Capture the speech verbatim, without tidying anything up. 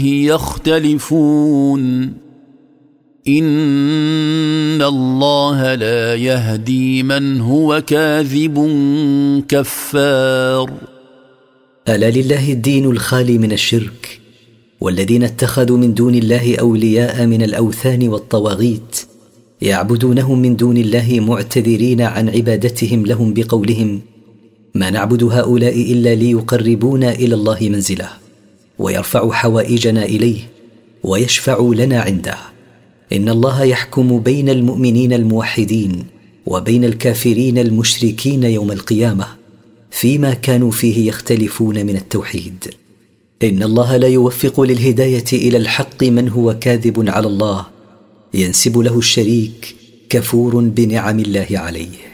يختلفون إن الله لا يهدي من هو كاذب كفار. ألا لله الدين الخالي من الشرك، والذين اتخذوا من دون الله أولياء من الأوثان والطواغيت يعبدونهم من دون الله معتذرين عن عبادتهم لهم بقولهم: ما نعبد هؤلاء إلا ليقربونا إلى الله منزله ويرفعوا حوائجنا إليه ويشفعوا لنا عنده. إن الله يحكم بين المؤمنين الموحدين وبين الكافرين المشركين يوم القيامة فيما كانوا فيه يختلفون من التوحيد. إن الله لا يوفق للهداية إلى الحق من هو كاذب على الله ينسب له الشريك كفور بنعم الله عليه.